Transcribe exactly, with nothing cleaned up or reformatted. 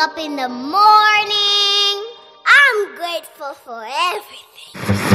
up in the morning. I'm grateful for everything.